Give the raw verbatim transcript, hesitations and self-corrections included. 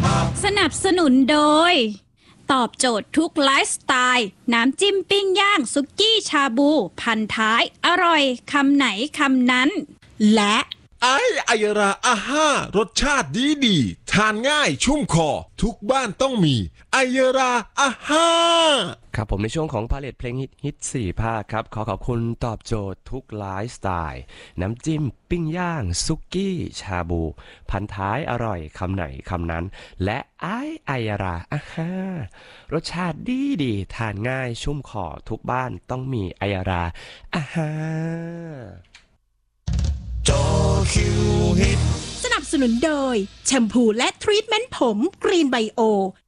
สนับสนุนโดยตอบโจทย์ทุกไลฟ์สไตล์น้ำจิ้มปิ้งย่างซุกี้ชาบูพันท้ายอร่อยคำไหนคำนั้นและไอไอยราอาห้ารสชาติดีดีทานง่ายชุ่มคอทุกบ้านต้องมีไอยราอาห้าครับผมในช่วงของพาเลทเพลงฮิตฮิตสี่ภาคครับขอขอบคุณตอบโจทย์ทุกไลฟ์สไตล์น้ำจิ้มปิ้งย่างซุกี้ชาบูพันท้ายอร่อยคำไหนคำนั้นและไอไอยราอาห้ารสชาติดีดีทานง่ายชุ่มคอทุกบ้านต้องมีไอยราอาห้าสนับสนุนโดยแชมพูและทรีทเมนต์ผมกรีนไบโอ